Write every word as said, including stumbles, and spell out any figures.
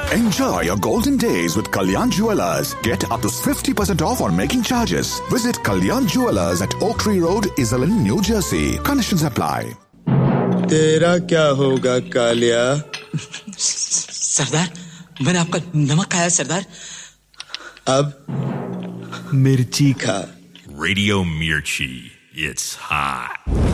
Enjoy your golden days with Kalyan Jewellers. Get up to fifty percent off on making charges. Visit Kalyan Jewellers at Oak Tree Road, Iselin, New Jersey. Conditions apply. तेरा क्या होगा कालिया? सरदार, मैंने आपका नमक खाया सरदार. अब मिर्ची खा. Radio Mirchi. It's hot.